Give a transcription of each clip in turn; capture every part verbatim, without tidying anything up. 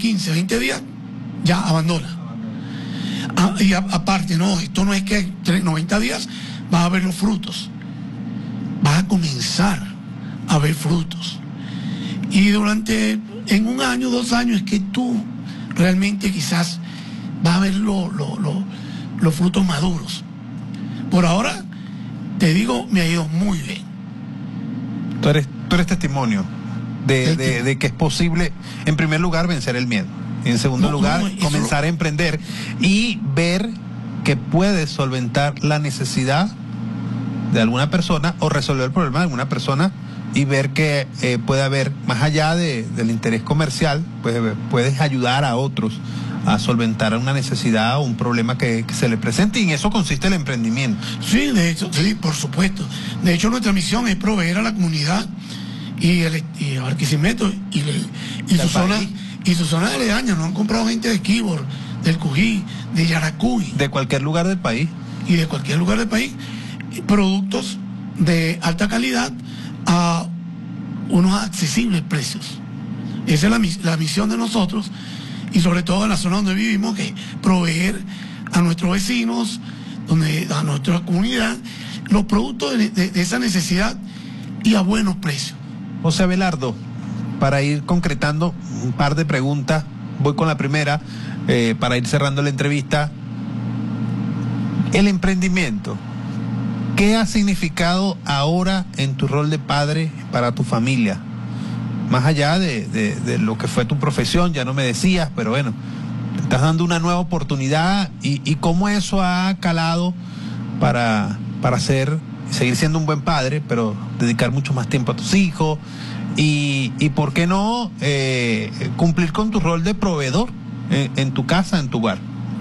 quince, veinte días, ya abandona. Ah, y a, aparte, no, esto no es que en noventa días vas a ver los frutos. Vas a comenzar a ver frutos. Y durante, en un año, dos años, es que tú realmente quizás vas a ver lo, lo, lo, los frutos maduros. Por ahora, te digo, me ha ido muy bien. Tú eres, tú eres testimonio de, de, de que es posible, en primer lugar, vencer el miedo. Y en segundo no, lugar, no, comenzar lo... a emprender y ver que puedes solventar la necesidad de alguna persona o resolver el problema de alguna persona y ver que eh, puede haber, más allá de, del interés comercial, pues puedes ayudar a otros a solventar una necesidad o un problema que, que se le presente, y en eso consiste el emprendimiento. Sí, de hecho, sí, por supuesto. De hecho, nuestra misión es proveer a la comunidad y el y Barquisimeto y, y, y su zona y su zona de aledaña. Nos han comprado gente de Quibor, del Cují, de Yaracuy. De cualquier lugar del país. Y de cualquier lugar del país. Productos de alta calidad a unos accesibles precios. Esa es la, la misión de nosotros, y sobre todo en la zona donde vivimos, que proveer a nuestros vecinos, donde, a nuestra comunidad, los productos de, de, de esa necesidad y a buenos precios. José Abelardo, para ir concretando un par de preguntas, voy con la primera, eh, para ir cerrando la entrevista. El emprendimiento, ¿qué ha significado ahora en tu rol de padre para tu familia? Más allá de, de, de lo que fue tu profesión, ya no me decías, pero bueno, te estás dando una nueva oportunidad, y, y cómo eso ha calado para, para ser, seguir siendo un buen padre, pero dedicar mucho más tiempo a tus hijos, y, y por qué no eh, cumplir con tu rol de proveedor en, en tu casa, en tu hogar.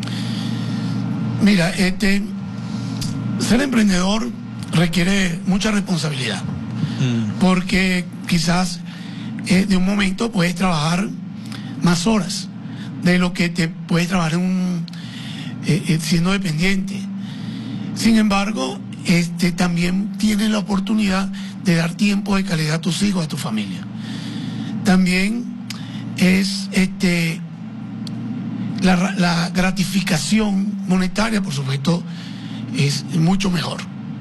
Mira, este, ser emprendedor requiere mucha responsabilidad, mm. porque quizás eh, de un momento puedes trabajar más horas de lo que te puedes trabajar en un, eh, eh, siendo dependiente. Sin embargo, este, también tienes la oportunidad de dar tiempo de calidad a tus hijos, a tu familia. También es este, la, la gratificación monetaria, por supuesto, es mucho mejor.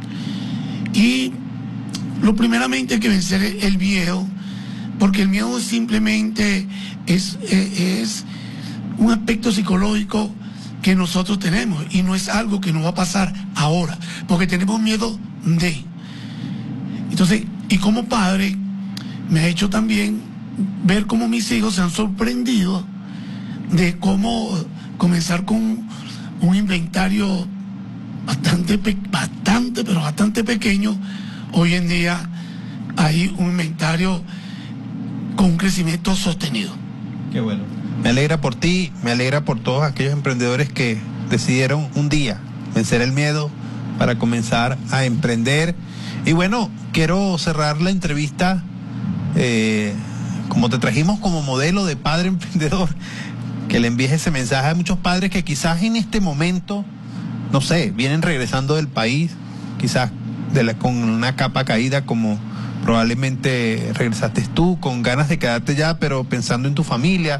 Y lo primeramente hay que vencer el miedo, porque el miedo simplemente es, es un aspecto psicológico que nosotros tenemos, y no es algo que nos va a pasar ahora, porque tenemos miedo de. Entonces, y como padre, me ha hecho también ver cómo mis hijos se han sorprendido de cómo comenzar con un inventario bastante, bastante, pero bastante pequeño. Hoy en día hay un inventario con un crecimiento sostenido. Qué bueno. Me alegra por ti, me alegra por todos aquellos emprendedores que decidieron un día vencer el miedo para comenzar a emprender. Y bueno, quiero cerrar la entrevista, eh, como te trajimos como modelo de padre emprendedor, que le envíes ese mensaje a muchos padres que quizás en este momento, no sé, vienen regresando del país, quizás de la, con una capa caída, como probablemente regresaste tú, con ganas de quedarte ya, pero pensando en tu familia,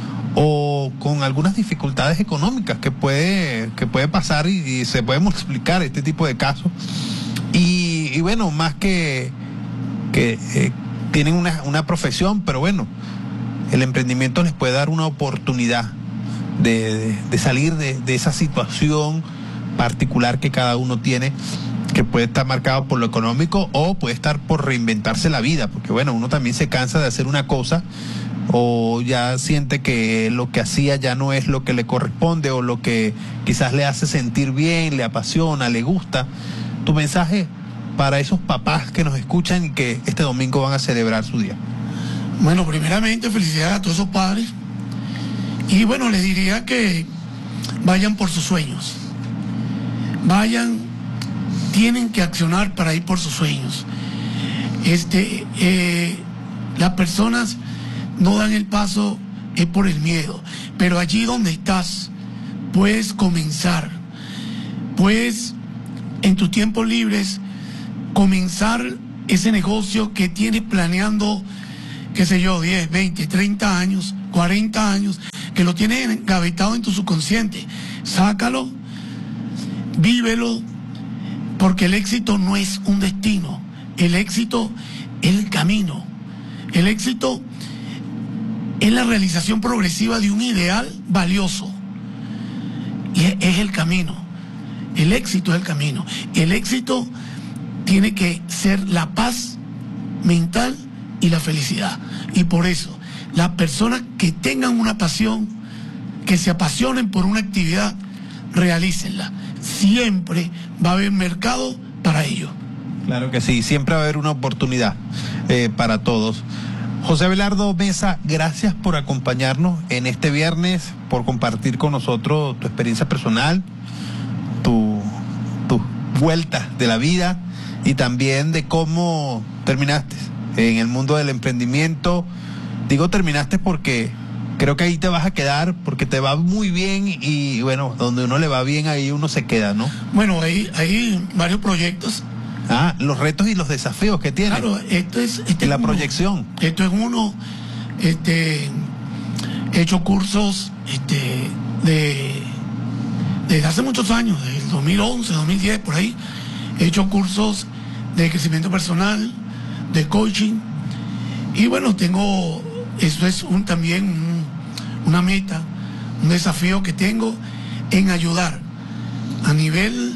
o con algunas dificultades económicas que puede, que puede pasar, y, y se puede multiplicar este tipo de casos. Y, y bueno, más que, que eh, tienen una, una profesión, pero bueno, el emprendimiento les puede dar una oportunidad de, de, de salir de, de esa situación particular que cada uno tiene, que puede estar marcado por lo económico o puede estar por reinventarse la vida, porque bueno, uno también se cansa de hacer una cosa, o ya siente que lo que hacía ya no es lo que le corresponde, o lo que quizás le hace sentir bien, le apasiona, le gusta. Tu mensaje para esos papás que nos escuchan y que este domingo van a celebrar su día. Bueno, primeramente felicidades a todos esos padres, y bueno, les diría que vayan por sus sueños, vayan, tienen que accionar para ir por sus sueños. Este, eh, las personas no dan el paso es por el miedo, pero allí donde estás puedes comenzar, puedes en tus tiempos libres comenzar ese negocio que tienes planeando qué sé yo, diez, veinte, treinta años, cuarenta años, que lo tienes engavetado en tu subconsciente. Sácalo, vívelo, porque el éxito no es un destino, el éxito es el camino, el éxito es la realización progresiva de un ideal valioso, y es, es el camino, el éxito es el camino, el éxito tiene que ser la paz mental y la felicidad, y por eso las personas que tengan una pasión, que se apasionen por una actividad, realícenla. Siempre va a haber mercado para ello. Claro que sí, siempre va a haber una oportunidad eh, para todos. José Abelardo Mesa, gracias por acompañarnos en este viernes, por compartir con nosotros tu experiencia personal, tu, tu vuelta de la vida y también de cómo terminaste en el mundo del emprendimiento. Digo terminaste porque creo que ahí te vas a quedar, porque te va muy bien y bueno, donde uno le va bien ahí uno se queda, ¿no? Bueno, hay, hay varios proyectos. Ah, los retos y los desafíos que tiene. Claro, esto es... Este la es uno, proyección. Esto es uno, este, he hecho cursos este, de, desde hace muchos años, desde el dos mil once, dos mil diez, por ahí. He hecho cursos de crecimiento personal, de coaching, y bueno, tengo, eso es un también un, una meta, un desafío que tengo en ayudar a nivel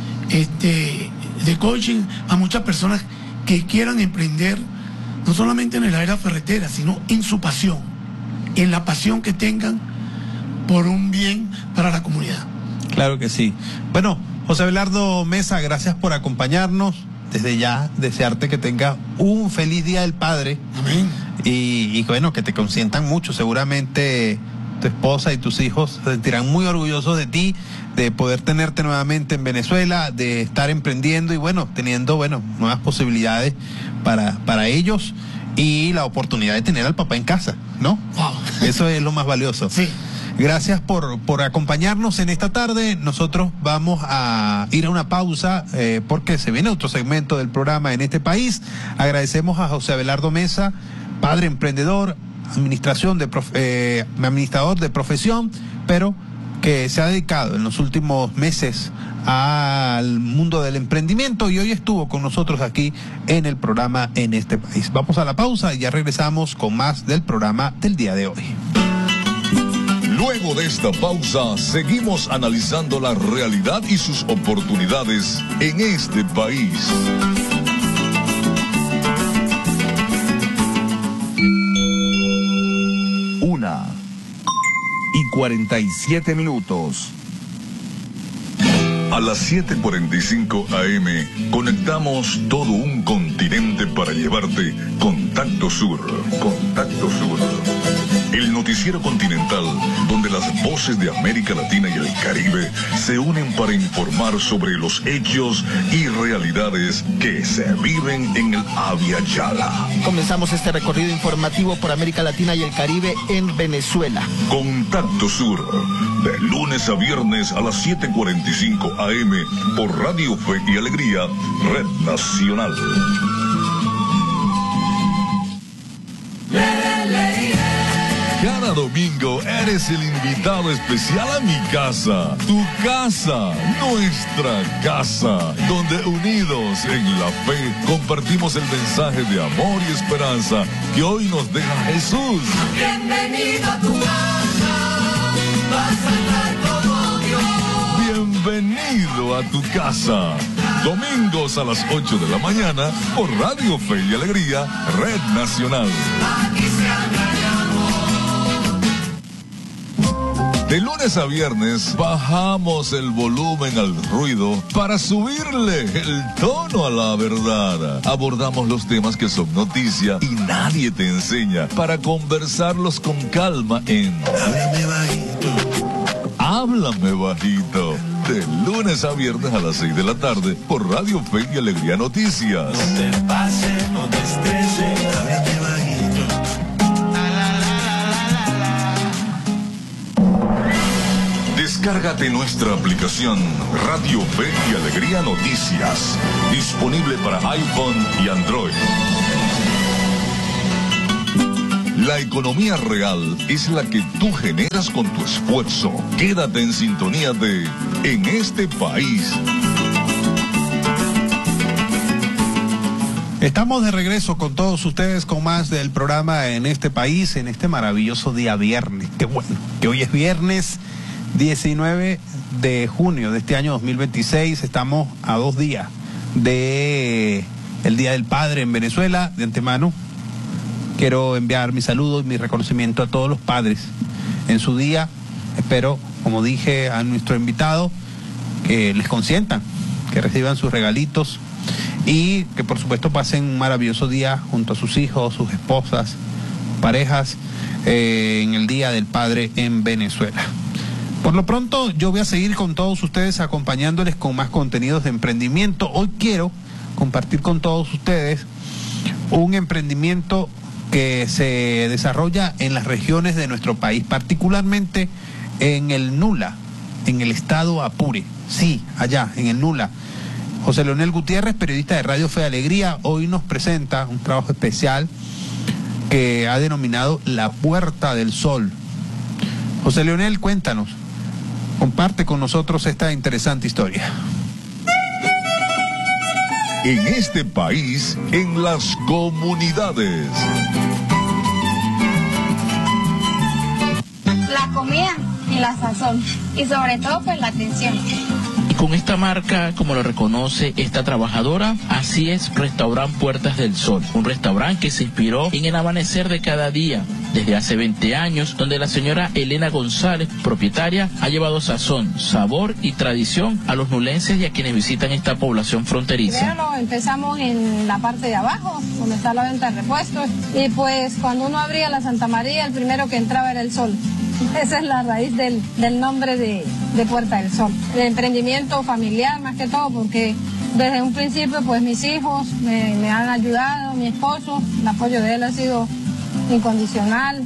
este, de coaching a muchas personas que quieran emprender, no solamente en el área ferretera, sino en su pasión, en la pasión que tengan por un bien para la comunidad. Claro que sí. Bueno, José Abelardo Mesa, gracias por acompañarnos. Desde ya, desearte que tengas un feliz Día del Padre. Amén. Y, y bueno, que te consientan mucho. Seguramente tu esposa y tus hijos se sentirán muy orgullosos de ti, de poder tenerte nuevamente en Venezuela, de estar emprendiendo y bueno, teniendo bueno nuevas posibilidades para, para ellos y la oportunidad de tener al papá en casa, ¿no? Wow. Eso es lo más valioso. Sí. Gracias por, por acompañarnos en esta tarde. Nosotros vamos a ir a una pausa eh, porque se viene otro segmento del programa en este país. Agradecemos a José Abelardo Mesa, padre emprendedor, administración de prof, eh, administrador de profesión, pero que se ha dedicado en los últimos meses al mundo del emprendimiento y hoy estuvo con nosotros aquí en el programa en este país. Vamos a la pausa y ya regresamos con más del programa del día de hoy. Luego de esta pausa, seguimos analizando la realidad y sus oportunidades en este país. Una y cuarenta y siete minutos. A las siete cuarenta y cinco a eme conectamos todo un continente para llevarte Contacto Sur. Contacto Sur. El noticiero continental donde las voces de América Latina y el Caribe se unen para informar sobre los hechos y realidades que se viven en el Abya Yala. Comenzamos este recorrido informativo por América Latina y el Caribe en Venezuela. Contacto Sur, de lunes a viernes a las siete cuarenta y cinco a eme por Radio Fe y Alegría, Red Nacional. Cada domingo eres el invitado especial a mi casa, tu casa, nuestra casa, donde unidos en la fe compartimos el mensaje de amor y esperanza que hoy nos deja Jesús. Bienvenido a tu casa, vas a estar como Dios. Bienvenido a tu casa. Domingos a las ocho de la mañana por Radio Fe y Alegría, Red Nacional. Aquí se habla de amor. De lunes a viernes bajamos el volumen al ruido para subirle el tono a la verdad. Abordamos los temas que son noticia y nadie te enseña para conversarlos con calma en Háblame bajito. Háblame Bajito. De lunes a viernes a las seis de la tarde por Radio Fe y Alegría Noticias. No te pases, no te estreses, háblame bajito. Descárgate nuestra aplicación Radio Fe y Alegría Noticias, disponible para iPhone y Android. La economía real es la que tú generas con tu esfuerzo. Quédate en sintonía de En este país. Estamos de regreso con todos ustedes con más del programa En este país, en este maravilloso día viernes. Qué bueno, que hoy es viernes diecinueve de junio de este año dos mil veintiséis. Estamos a dos días de el Día del Padre en Venezuela. De antemano quiero enviar mi saludo y mi reconocimiento a todos los padres en su día. Espero, como dije a nuestro invitado, que les consientan, que reciban sus regalitos y que por supuesto pasen un maravilloso día junto a sus hijos, sus esposas, parejas, eh, en el Día del Padre en Venezuela. Por lo pronto yo voy a seguir con todos ustedes acompañándoles con más contenidos de emprendimiento. Hoy quiero compartir con todos ustedes un emprendimiento que se desarrolla en las regiones de nuestro país, particularmente en el Nula, en el estado Apure. Sí, allá, en el Nula. José Leonel Gutiérrez, periodista de Radio Fe y Alegría, hoy nos presenta un trabajo especial que ha denominado La Puerta del Sol. José Leonel, cuéntanos, comparte con nosotros esta interesante historia. En este país, en las comunidades. La comida y la sazón, y sobre todo pues la atención. Con esta marca, como lo reconoce esta trabajadora, así es Restaurant Puertas del Sol, un restaurante que se inspiró en el amanecer de cada día, desde hace veinte años, donde la señora Elena González, propietaria, ha llevado sazón, sabor y tradición a los nulenses y a quienes visitan esta población fronteriza. Primero empezamos en la parte de abajo, donde está la venta de repuestos, y pues cuando uno abría la Santa María, el primero que entraba era el sol. Esa es la raíz del, del nombre de, de Puerta del Sol. El emprendimiento familiar más que todo, porque desde un principio pues mis hijos me, me han ayudado, mi esposo, el apoyo de él ha sido incondicional.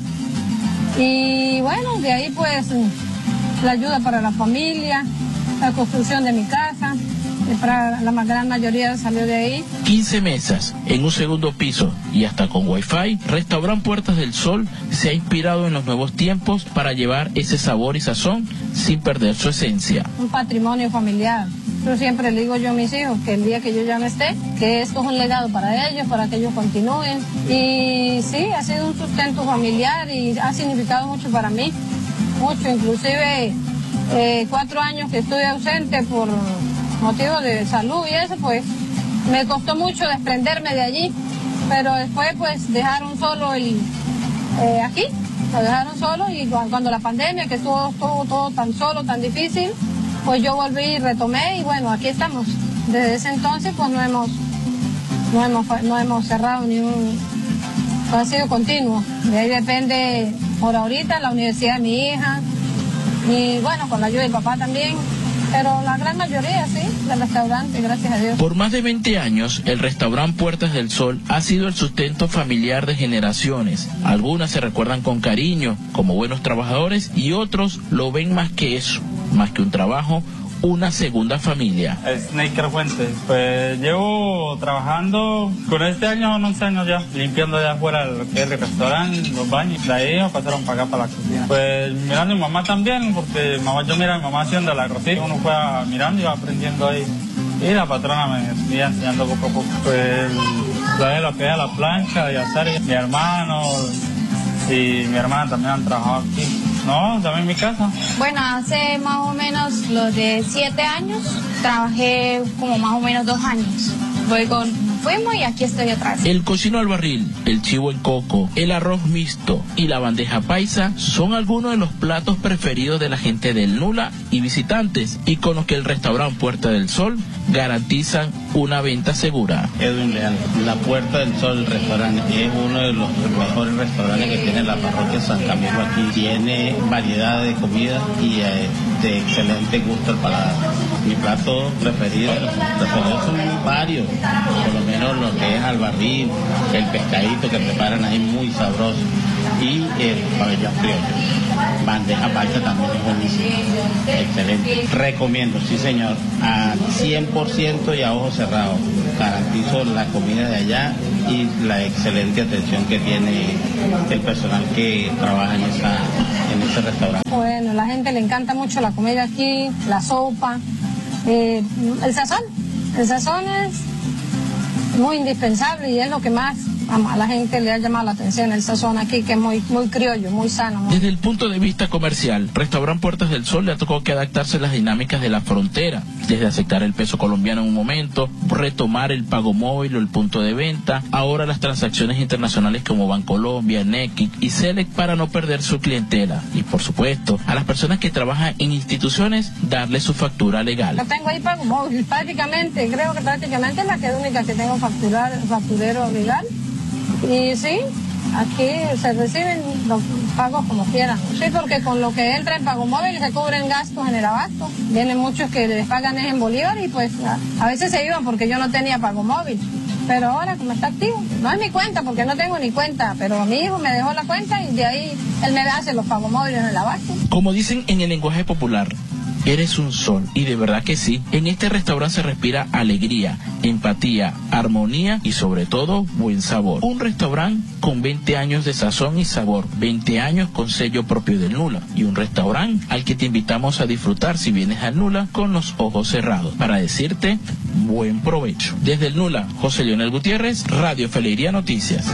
Y bueno, de ahí pues la ayuda para la familia, la construcción de mi casa, para la gran mayoría salió de ahí. quince mesas en un segundo piso y hasta con wifi, Restaurant Puertas del Sol se ha inspirado en los nuevos tiempos para llevar ese sabor y sazón sin perder su esencia. Un patrimonio familiar. Yo siempre le digo yo a mis hijos que el día que yo ya no esté, que esto es un legado para ellos, para que ellos continúen. Y sí, ha sido un sustento familiar y ha significado mucho para mí, mucho, inclusive eh, cuatro años que estuve ausente por motivos de salud y eso, pues me costó mucho desprenderme de allí, pero después pues dejaron solo el eh, aquí, lo dejaron solo y cuando la pandemia, que estuvo todo, todo tan solo, tan difícil, pues yo volví y retomé y bueno, aquí estamos. Desde ese entonces pues no hemos, no hemos, no hemos cerrado ni un, ha sido continuo. De ahí depende por ahorita la universidad de mi hija y bueno, con la ayuda del papá también. Pero la gran mayoría, sí, del restaurante, gracias a Dios. Por más de veinte años, el restaurante Puertas del Sol ha sido el sustento familiar de generaciones. Algunas se recuerdan con cariño, como buenos trabajadores, y otros lo ven más que eso, más que un trabajo, una segunda familia. Snaker Fuentes, pues llevo trabajando con este año, once años ya, limpiando de afuera lo que es el restaurante, los baños. De ahí nos pasaron para acá, para la cocina. Pues mirando a mi mamá también, porque mamá, yo mira a mi mamá haciendo la cocina, uno fue mirando y va aprendiendo ahí. Y la patrona me iba enseñando poco a poco. Pues lo que es la plancha y hacer, mi hermano y mi hermana también han trabajado aquí. No, también en mi casa. Bueno, hace más o menos los de siete años, trabajé como más o menos dos años. Luego fuimos y aquí estoy otra vez. El cocino al barril, el chivo en coco, el arroz mixto y la bandeja paisa son algunos de los platos preferidos de la gente del Nula y visitantes, y con los que el restaurante Puerta del Sol garantizan una venta segura. Edwin Leal, La Puerta del Sol, el restaurante, es uno de los mejores restaurantes que tiene la parroquia San Camilo aquí. Tiene variedad de comida y eh, de excelente gusto al paladar. Mi plato preferido, preferido son varios, por lo menos lo que es al barril, el pescadito que preparan ahí muy sabroso y el pabellón criollo. Bandeja paisa también es buenísimo, excelente. Recomiendo, sí señor, al cien por ciento y a ojos cerrados. cerrado. Garantizo la comida de allá y la excelente atención que tiene el personal que trabaja en, esa, en ese restaurante. Bueno, a la gente le encanta mucho la comida aquí, la sopa, eh, el sazón. El sazón es muy indispensable y es lo que más a la gente le ha llamado la atención, el sazón aquí, que es muy, muy criollo, muy sano. Muy... Desde el punto de vista comercial, Restaurant Puertas del Sol le ha tocado que adaptarse a las dinámicas de la frontera, desde aceptar el peso colombiano en un momento, retomar el pago móvil o el punto de venta, ahora las transacciones internacionales como Bancolombia, Nequi y Select para no perder su clientela. Y por supuesto, a las personas que trabajan en instituciones, darle su factura legal. Yo tengo ahí pago móvil, prácticamente, creo que prácticamente es la que es única que tengo facturar, facturero legal. Y sí, aquí se reciben los pagos como quieran. Sí, porque con lo que entra en pago móvil se cubren gastos en el abasto. Vienen muchos que les pagan es en bolívar y pues a, a veces se iban porque yo no tenía pago móvil. Pero ahora como está activo, no es mi cuenta porque no tengo ni cuenta, pero mi hijo me dejó la cuenta y de ahí él me hace los pagos móviles en el abasto. Como dicen en el lenguaje popular, eres un sol, y de verdad que sí. En este restaurante se respira alegría, empatía, armonía y sobre todo buen sabor. Un restaurante con veinte años de sazón y sabor, veinte años con sello propio del Nula, y un restaurante al que te invitamos a disfrutar si vienes al Nula con los ojos cerrados, para decirte buen provecho. Desde el Nula, José Leonel Gutiérrez, Radio Fe Alegría Noticias.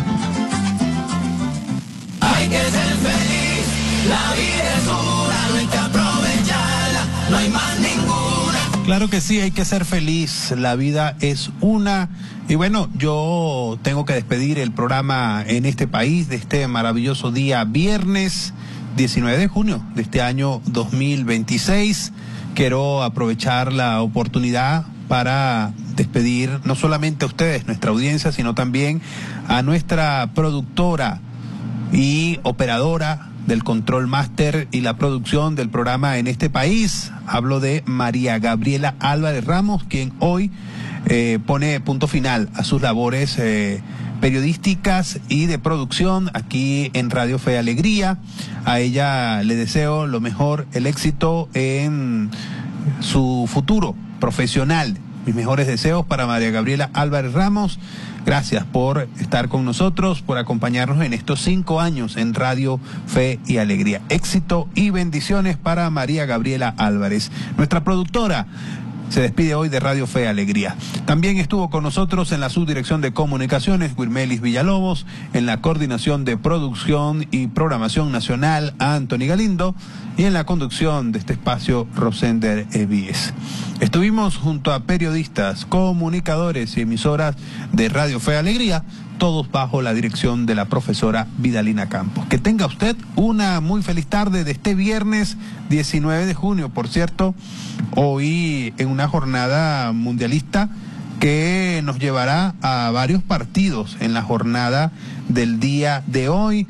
Hay que ser feliz, la vida es una, no hay que aprovecharla, no hay más ninguna. Claro que sí, hay que ser feliz, la vida es una. Y bueno, yo tengo que despedir el programa en este país de este maravilloso día viernes diecinueve de junio de este año dos mil veintiséis. Quiero aprovechar la oportunidad para despedir no solamente a ustedes, nuestra audiencia, sino también a nuestra productora y operadora del control máster y la producción del programa en este país. Hablo de María Gabriela Álvarez Ramos, quien hoy eh, pone punto final a sus labores eh, periodísticas y de producción aquí en Radio Fe Alegría. A ella le deseo lo mejor, el éxito en su futuro profesional. Mis mejores deseos para María Gabriela Álvarez Ramos. Gracias por estar con nosotros, por acompañarnos en estos cinco años en Radio Fe y Alegría. Éxito y bendiciones para María Gabriela Álvarez. Nuestra productora se despide hoy de Radio Fe Alegría. También estuvo con nosotros en la subdirección de comunicaciones Wilmelis Villalobos, en la coordinación de producción y programación nacional Anthony Galindo y en la conducción de este espacio Rosender Evíes. Estuvimos junto a periodistas, comunicadores y emisoras de Radio Fe Alegría, todos bajo la dirección de la profesora Vidalina Campos. Que tenga usted una muy feliz tarde de este viernes diecinueve de junio, por cierto, hoy en una jornada mundialista que nos llevará a varios partidos en la jornada del día de hoy,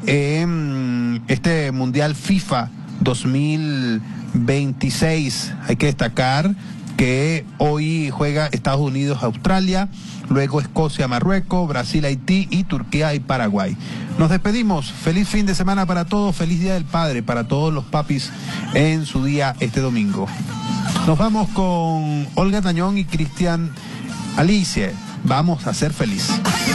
en este Mundial FIFA dos mil veintiséis. Hay que destacar que hoy juega Estados Unidos, Australia, luego Escocia, Marruecos, Brasil, Haití y Turquía y Paraguay. Nos despedimos. Feliz fin de semana para todos, feliz Día del Padre para todos los papis en su día este domingo. Nos vamos con Olga Tañón y Cristian Alicia. Vamos a ser feliz.